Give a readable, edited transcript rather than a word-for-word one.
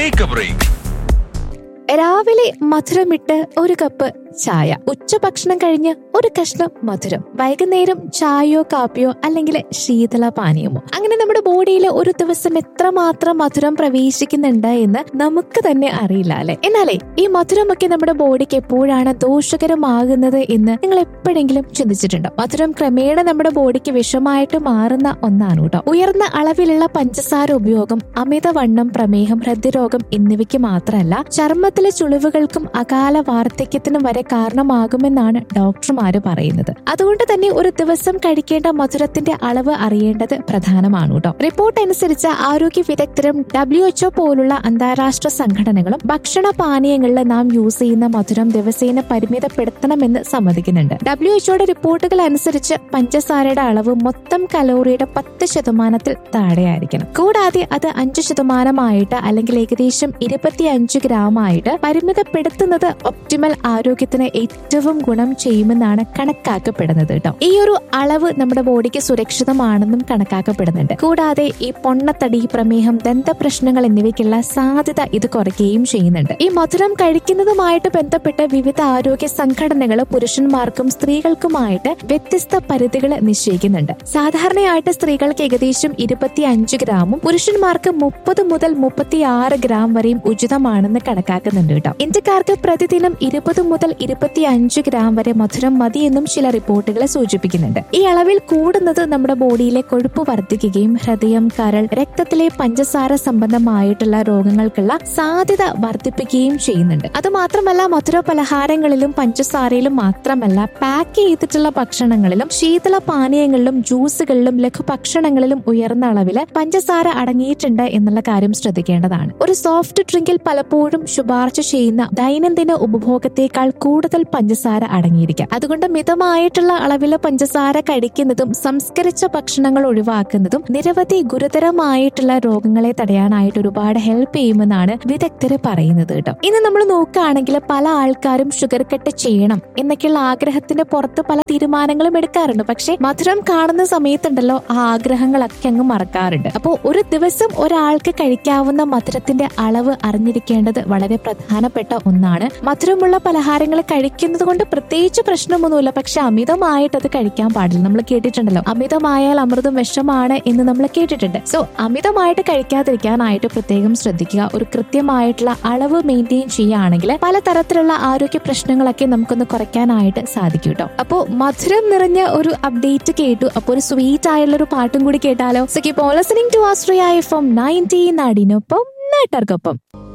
Take A break. രാവിലെ മധുരമിട്ട് ഒരു cup ചായ, ഉച്ചഭക്ഷണം കഴിഞ്ഞ് ഒരു കഷ്ണം മധുരം, വൈകുന്നേരം ചായയോ കാപ്പിയോ അല്ലെങ്കിൽ ശീതള പാനീയമോ. അങ്ങനെ നമ്മുടെ ബോഡിയിൽ ഒരു ദിവസം എത്രമാത്രം മധുരം പ്രവേശിക്കുന്നുണ്ട് എന്ന് നമുക്ക് തന്നെ അറിയില്ല അല്ലെ. എന്നാലേ ഈ മധുരമൊക്കെ നമ്മുടെ ബോഡിക്ക് എപ്പോഴാണ് ദോഷകരമാകുന്നത് എന്ന് നിങ്ങൾ എപ്പോഴെങ്കിലും ചിന്തിച്ചിട്ടുണ്ടോ? മധുരം ക്രമേണ നമ്മുടെ ബോഡിക്ക് വിഷമായിട്ട് മാറുന്ന ഒന്നാണ് കേട്ടോ. ഉയർന്ന അളവിലുള്ള പഞ്ചസാര ഉപയോഗം അമിതവണ്ണം, പ്രമേഹം, ഹൃദ്രോഗം എന്നിവയ്ക്ക് മാത്രമല്ല ചർമ്മത്തിലെ ചുളിവുകൾക്കും അകാല വാർദ്ധക്യത്തിനും വരെ കാരണമാകുമെന്നാണ് ഡോക്ടർമാര് പറയുന്നത്. അതുകൊണ്ട് തന്നെ ഒരു ദിവസം കഴിക്കേണ്ട മധുരത്തിന്റെ അളവ് അറിയേണ്ടത് പ്രധാനമാണ് കേട്ടോ. റിപ്പോർട്ട് അനുസരിച്ച് ആരോഗ്യ വിദഗ്ധരും WHO പോലുള്ള അന്താരാഷ്ട്ര സംഘടനകളും ഭക്ഷണ പാനീയങ്ങളിൽ നാം യൂസ് ചെയ്യുന്ന മധുരം ദിവസേന പരിമിതപ്പെടുത്തണമെന്ന് സമ്മതിക്കുന്നുണ്ട്. WHOയുടെ റിപ്പോർട്ടുകൾ അനുസരിച്ച് പഞ്ചസാരയുടെ അളവ് മൊത്തം കലോറിയുടെ 10% താഴെയായിരിക്കണം. കൂടാതെ അത് 5% അല്ലെങ്കിൽ ഏകദേശം 25 ഗ്രാം ആയിട്ട് പരിമിതപ്പെടുത്തുന്നത് ഒപ്റ്റിമൽ ആരോഗ്യത്തിന് ഏറ്റവും ഗുണം ചെയ്യുമെന്നാണ് കണക്കാക്കപ്പെടുന്നത് കേട്ടോ. ഈ ഒരു അളവ് നമ്മുടെ ബോഡിക്ക് സുരക്ഷിതമാണെന്നും കണക്കാക്കപ്പെടുന്നുണ്ട്. കൂടാതെ ഈ പൊണ്ണത്തടി, പ്രമേഹം, ദന്തപ്രശ്നങ്ങൾ എന്നിവയ്ക്കുള്ള സാധ്യത ഇത് കുറയ്ക്കുകയും ചെയ്യുന്നുണ്ട്. ഈ മധുരം കഴിക്കുന്നതുമായിട്ട് ബന്ധപ്പെട്ട് വിവിധ ആരോഗ്യ സംഘടനകൾ പുരുഷന്മാർക്കും സ്ത്രീകൾക്കുമായിട്ട് വ്യത്യസ്ത പരിധികൾ നിശ്ചയിക്കുന്നുണ്ട്. സാധാരണയായിട്ട് സ്ത്രീകൾക്ക് ഏകദേശം 25 ഗ്രാമും പുരുഷന്മാർക്ക് 30 മുതൽ 36 ഗ്രാം വരെയും ഉചിതമാണെന്ന് കണക്കാക്കുന്നുണ്ട് കേട്ടോ. ഇന്ത്യക്കാർക്ക് പ്രതിദിനം 20 മുതൽ 25 ഗ്രാം വരെ മധുരം മതിയെന്നും ചില റിപ്പോർട്ടുകൾ സൂചിപ്പിക്കുന്നുണ്ട്. ഈ അളവിൽ കൂടുന്നത് നമ്മുടെ ബോഡിയിലെ കൊഴുപ്പ് വർദ്ധിക്കുകയും ഹൃദയം, കരൾ, രക്തത്തിലെ പഞ്ചസാര സംബന്ധമായിട്ടുള്ള രോഗങ്ങൾക്കുള്ള സാധ്യത വർദ്ധിപ്പിക്കുകയും ചെയ്യുന്നുണ്ട്. അതുമാത്രമല്ല മധുര പലഹാരങ്ങളിലും പഞ്ചസാരയിലും മാത്രമല്ല പാക്ക് ചെയ്തിട്ടുള്ള ഭക്ഷണങ്ങളിലും ശീതള പാനീയങ്ങളിലും ജ്യൂസുകളിലും ലഘുഭക്ഷണങ്ങളിലും ഉയർന്ന അളവില് പഞ്ചസാര അടങ്ങിയിട്ടുണ്ട് എന്നുള്ള കാര്യം ശ്രദ്ധിക്കേണ്ടതാണ്. ഒരു സോഫ്റ്റ് ഡ്രിങ്കിൽ പലപ്പോഴും ശുപാർശ ചെയ്യുന്ന ദൈനംദിന ഉപഭോഗത്തേക്കാൾ കൂടുതൽ പഞ്ചസാര അടങ്ങിയിരിക്കാം. അതുകൊണ്ട് മിതമായിട്ടുള്ള അളവില് പഞ്ചസാര കഴിക്കുന്നതും സംസ്കരിച്ച ഭക്ഷണങ്ങൾ ഒഴിവാക്കുന്നതും നിരവധി ഗുരുതരമായിട്ടുള്ള രോഗങ്ങളെ തടയാനായിട്ട് ഒരുപാട് ഹെൽപ്പ് ചെയ്യുമെന്നാണ് വിദഗ്ധര് പറയുന്നത് കേട്ടോ. ഇന്ന് നമ്മൾ നോക്കുകയാണെങ്കിൽ പല ആൾക്കാരും ഷുഗർ കട്ട് ചെയ്യണം എന്നൊക്കെയുള്ള ആഗ്രഹത്തിന്റെ പുറത്ത് പല തീരുമാനങ്ങളും എടുക്കാറുണ്ട്. പക്ഷെ മധുരം കാണുന്ന സമയത്തുണ്ടല്ലോ ആ ആഗ്രഹങ്ങളൊക്കെ അങ്ങ് മറക്കാറുണ്ട്. അപ്പോൾ ഒരു ദിവസം ഒരാൾക്ക് കഴിക്കാവുന്ന മധുരത്തിന്റെ അളവ് അറിഞ്ഞിരിക്കേണ്ടത് വളരെ പ്രധാനപ്പെട്ട ഒന്നാണ്. മധുരമുള്ള പലഹാരങ്ങൾ കഴിക്കുന്നത് കൊണ്ട് പ്രത്യേകിച്ച് പ്രശ്നമൊന്നുമില്ല. പക്ഷെ അമിതമായിട്ട് അത് കഴിക്കാൻ പാടില്ല. നമ്മൾ കേട്ടിട്ടുണ്ടല്ലോ, അമിതമായാൽ അമൃതം വിഷമാണ് എന്ന് നമ്മൾ കേട്ടിട്ടുണ്ട്. സോ അമിതമായിട്ട് കഴിക്കാതിരിക്കാനായിട്ട് പ്രത്യേകം ശ്രദ്ധിക്കുക. ഒരു കൃത്യമായിട്ടുള്ള അളവ് മെയിൻറ്റെയിൻ ചെയ്യുകയാണെങ്കിൽ പലതരത്തിലുള്ള ആരോഗ്യ പ്രശ്നങ്ങളൊക്കെ നമുക്കൊന്ന് കുറയ്ക്കാനായിട്ട് സാധിക്കും കേട്ടോ. അപ്പോൾ മധുരം നിറഞ്ഞ ഒരു അപ്ഡേറ്റ് കേട്ടു. അപ്പോൾ ഒരു സ്വീറ്റ് ആയുള്ള ഒരു പാട്ടും കൂടി കേട്ടാലോ. So keep on listening to Ashraya FM 90 നാടിനൊപ്പം നാട്ടാർക്കൊപ്പം.